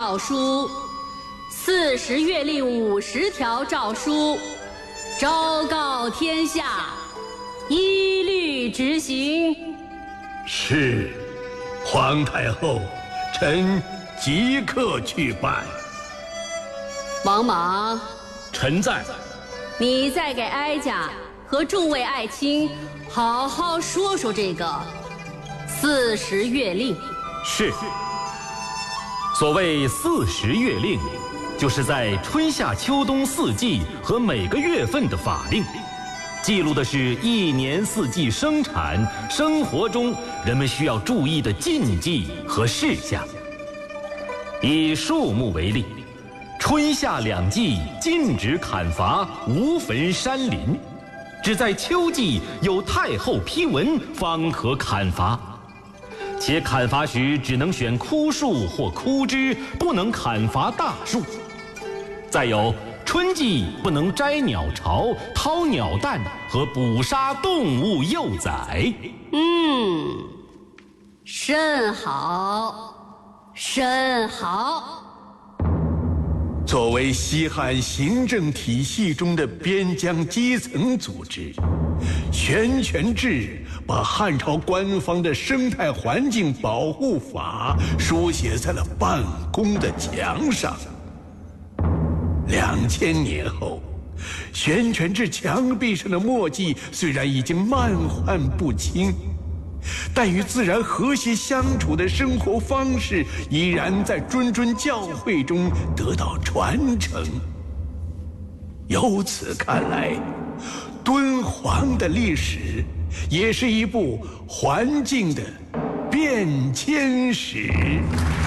诏书，40月令50条诏书，昭告天下，依律执行。 是，皇太后，臣即刻去办。 王莽， 臣在。 你再给哀家和众位爱卿好好说说这个40月令。 是。所谓40月令，就是在春夏秋冬4季和每个月份的法令，记录的是1年4季生产生活中人们需要注意的禁忌和事项。以树木为例，春夏2季禁止砍伐无坟山林，只在秋季有太后批文方可砍伐，且砍伐时只能选枯树或枯枝，不能砍伐大树。再有，春季不能摘鸟巢、掏鸟蛋和捕杀动物幼崽。 甚好，甚好。 作为西汉行政体系中的边疆基层组织，玄权制把汉朝官方的生态环境保护法书写在了办公的墙上。2000年后，玄权制墙壁上的墨迹虽然已经漫漶不清，但与自然和谐相处的生活方式依然在谆谆教诲中得到传承。由此看来，敦煌的历史也是一部环境的变迁史。